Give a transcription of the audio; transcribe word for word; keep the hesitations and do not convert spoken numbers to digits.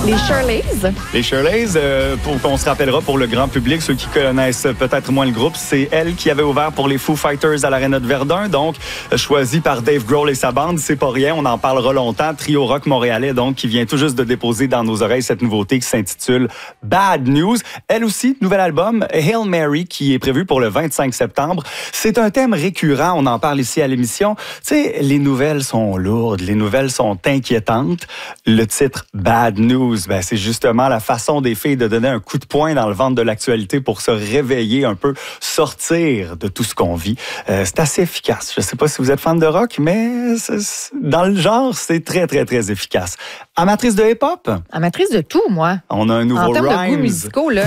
Les Shirleys. Les Shirleys, euh, pour qu'on se rappellera pour le grand public, ceux qui connaissent peut-être moins le groupe, c'est elle qui avait ouvert pour les Foo Fighters à l'Arena de Verdun, donc choisi par Dave Grohl et sa bande. C'est pas rien, on en parlera longtemps. Trio rock montréalais, donc, qui vient tout juste de déposer dans nos oreilles cette nouveauté qui s'intitule Bad News. Elle aussi, nouvel album, Hail Mary, qui est prévu pour le vingt-cinq septembre. C'est un thème récurrent, on en parle ici à l'émission. Tu sais, les nouvelles sont lourdes, les nouvelles sont inquiétantes. Le titre Bad News, ben, c'est justement la façon des filles de donner un coup de poing dans le ventre de l'actualité pour se réveiller un peu, sortir de tout ce qu'on vit. Euh, c'est assez efficace. Je sais pas si vous êtes fan de rock, mais c'est, dans le genre, c'est très, très, très efficace. Amatrice de hip-hop? Amatrice de tout, moi. On a un nouveau En termes Rhymes. de goûts musicaux, là.